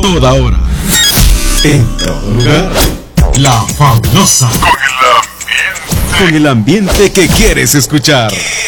toda hora, en todo lugar. La Fabulosa. Con el ambiente que quieres escuchar.